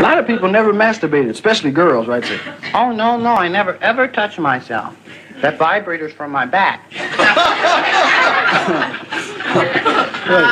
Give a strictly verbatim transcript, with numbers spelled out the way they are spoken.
lot of people never masturbated, especially girls, right there. Oh, no, no, I never ever touched myself. That vibrator's from my back.